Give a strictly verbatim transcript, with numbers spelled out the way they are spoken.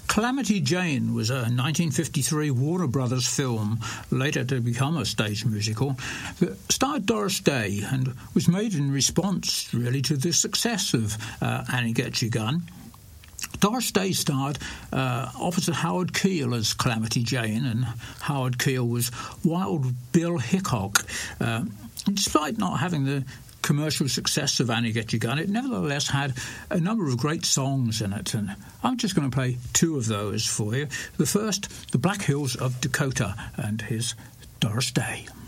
Calamity Jane was a nineteen fifty-three Warner Brothers film, later to become a stage musical, that starred Doris Day and was made in response, really, to the success of uh, Annie Gets Your Gun. Doris Day starred uh, opposite Howard Keel as Calamity Jane, and Howard Keel was Wild Bill Hickok. Uh, despite not having the commercial success of Annie Get Your Gun, it nevertheless had a number of great songs in it, and I'm just going to play two of those for you. The first, The Black Hills of Dakota, and here's Doris Day.